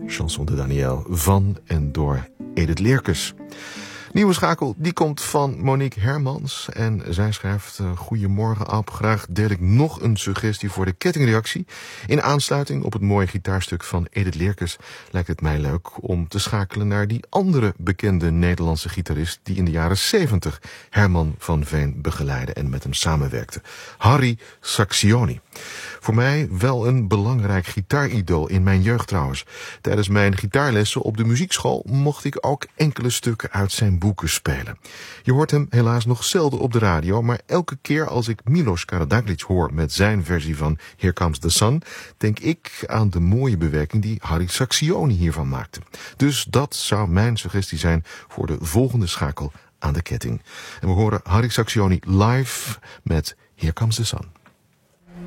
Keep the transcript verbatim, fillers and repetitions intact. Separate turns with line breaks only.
Chanson de Daniel van en door Edith Leerkes. Nieuwe schakel, die komt van Monique Hermans en zij schrijft: uh, Goedemorgen Ab, graag deel ik nog een suggestie voor de kettingreactie. In aansluiting op het mooie gitaarstuk van Edith Leerkes lijkt het mij leuk om te schakelen naar die andere bekende Nederlandse gitarist die in de jaren zeventig Herman van Veen begeleidde en met hem samenwerkte. Harry Sacksioni. Voor mij wel een belangrijk gitaaridool in mijn jeugd trouwens. Tijdens mijn gitaarlessen op de muziekschool mocht ik ook enkele stukken uit zijn boeken spelen. Je hoort hem helaas nog zelden op de radio, maar elke keer als ik Milos Karađagić hoor met zijn versie van Here Comes the Sun, denk ik aan de mooie bewerking die Harry Sacksioni hiervan maakte. Dus dat zou mijn suggestie zijn voor de volgende schakel aan de ketting. En we horen Harry Sacksioni live met Here Comes the Sun.